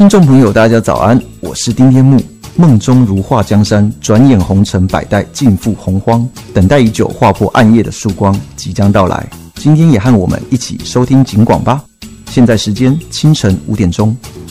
听众朋友大家早安，我是丁天木。梦中如画江山，转眼红尘百代，尽付洪荒。等待已久，划破暗夜的曙光即将到来。今天也和我们一起收听警广吧。现在时间清晨5点钟。